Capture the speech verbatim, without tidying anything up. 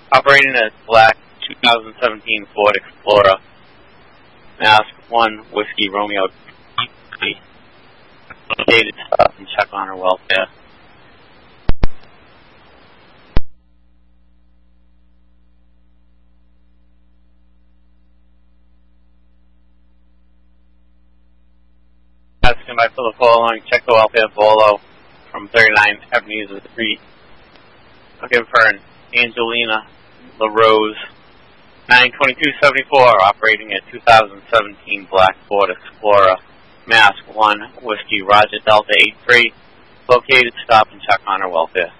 Operating a black two thousand seventeen Ford Explorer. Mask one Whiskey Romeo. Located stop and check on her welfare. Asking by for the following, check the welfare Volvo from thirty-nine Ebenezer Street. Looking for an Angelina LaRose, nine twenty-two seventy-four, operating a two thousand seventeen black Ford Explorer. Mask one Whiskey Roger Delta eight three. Located stop and check on her welfare.